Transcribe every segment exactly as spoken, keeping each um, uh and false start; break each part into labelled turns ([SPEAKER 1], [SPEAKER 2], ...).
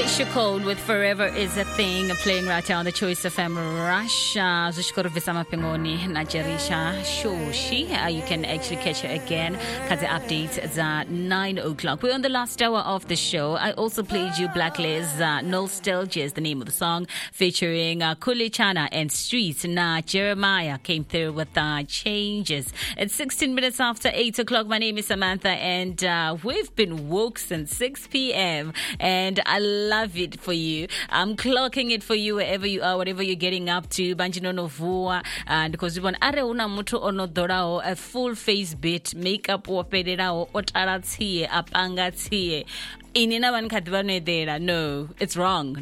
[SPEAKER 1] Keisha Cole with Forever Is a Thing, playing right here on the Choice F M Russia. Zushikorovisa Mapengoni, Najerisha Shoshi. Uh, you can actually catch her again. Kazi updates at nine o'clock. We're on the last hour of the show. I also played you Blacklist. Uh, Nostalgia is the name of the song, featuring uh, Kulichana and Streets. Na Jeremiah came through with uh, Changes. It's sixteen minutes after eight o'clock. My name is Samantha, and uh, we've been woke since six p.m. And I love it for you. I'm clocking it for you wherever you are, whatever you're getting up to. Banjinono vua, and because you want are una mutu onodorao, a full face bit, makeup waperao, otaratie, apangatie. Inina one kadwane dera. No, it's wrong.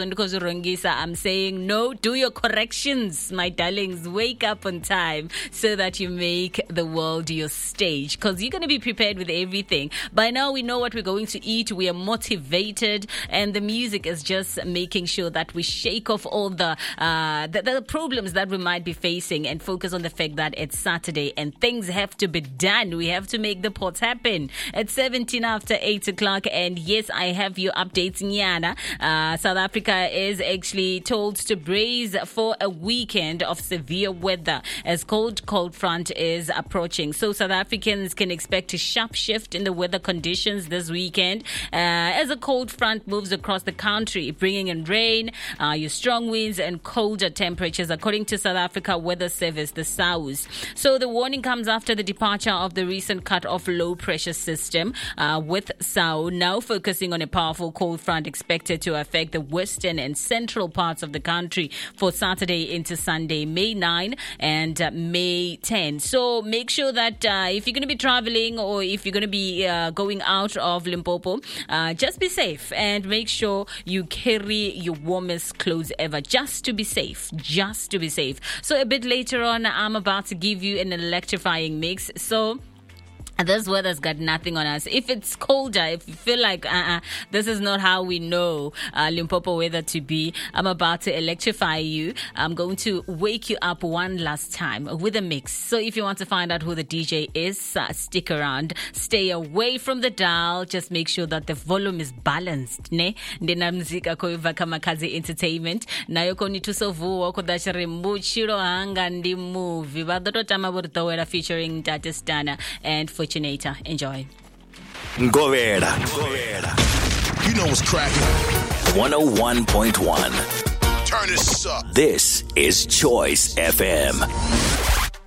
[SPEAKER 1] I'm saying no, do your corrections, my darlings. Wake up on time so that you make the world your stage, because you're going to be prepared with everything. By now we know what we're going to eat. We are motivated, and the music is just making sure that we shake off all the, uh, the, the problems that we might be facing and focus on the fact that it's Saturday and things have to be done. We have to make the pots happen. It's seventeen after eight o'clock, and yes, I have your updates, Nyana. Uh, South Africa is actually told to brace for a weekend of severe weather as cold, cold front is approaching. So South Africans can expect a sharp shift in the weather conditions this weekend uh, as a cold front moves across the country, bringing in rain, uh, your strong winds and colder temperatures, according to South Africa Weather Service, the S A W S. So the warning comes after the departure of the recent cut-off low-pressure system uh, with S A W now focusing on a powerful cold front expected to affect the western and central parts of the country for Saturday into Sunday, May ninth and uh, May tenth. So make sure that uh, if you're going to be traveling or if you're going to be uh, going out of Limpopo, uh, just be safe and make sure you carry your warmest clothes ever, just to be safe, just to be safe. So a bit later on, I'm about to give you an electrifying mix. So this weather's got nothing on us. If it's colder, if you feel like uh-uh, this is not how we know uh, Limpopo weather to be, I'm about to electrify you. I'm going to wake you up one last time with a mix. So if you want to find out who the D J is, uh, stick around. Stay away from the dial. Just make sure that the volume is balanced. Ne? Ndina mzika koiva kama Kazi Entertainment. Na yoko nitusovu kodashare muchiro hanga ndi movie. Badoto tamaburtawera featuring Tatistana and for Fortunator. Enjoy.
[SPEAKER 2] Govera. Govera. You know what's cracking. one oh one point one. Turn this up. This is Choice F M.